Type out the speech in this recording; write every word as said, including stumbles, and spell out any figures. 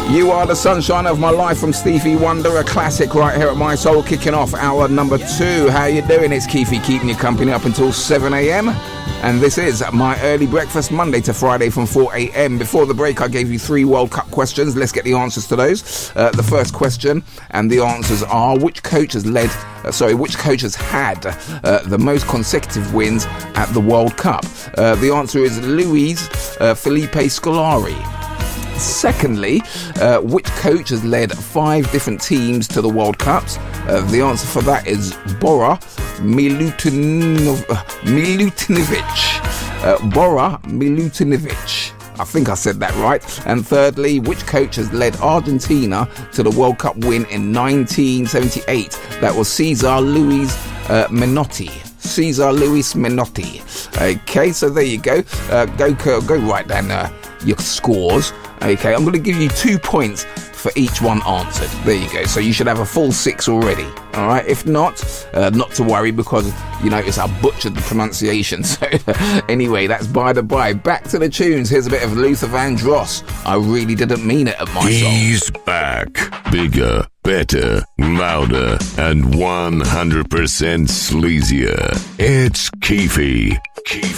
You Are the Sunshine of My Life from Stevie Wonder, a classic right here at My Soul, kicking off hour number two. How you doing? It's Keefy keeping you company up until seven a.m. And this is my early breakfast, Monday to Friday from four a.m. Before the break, I gave you three World Cup questions. Let's get the answers to those. Uh, the first question, and the answers are, which coach has led, uh, sorry, which coach has had uh, the most consecutive wins at the World Cup? Uh, the answer is Luis uh, Felipe Scolari. Secondly, uh, which coach has led five different teams to the World Cups? Uh, the answer for that is Bora Milutinovic. Uh, Milutinovic. Uh, Bora Milutinovic. I think I said that right. And thirdly, which coach has led Argentina to the World Cup win in nineteen seventy-eight? That was Cesar Luis uh, Menotti. Cesar Luis Menotti. Okay, so there you go. Uh, go, go write down uh, your scores. Okay, I'm going to give you two points for each one answered. There you go. So you should have a full six already. All right. If not, uh, not to worry, because you notice I butchered the pronunciation. So anyway, that's by the by. Back to the tunes. Here's a bit of Luther Vandross. I really didn't mean it at my song. He's back. Bigger, better, louder, and one hundred percent sleazier. It's Keefy. Keefy.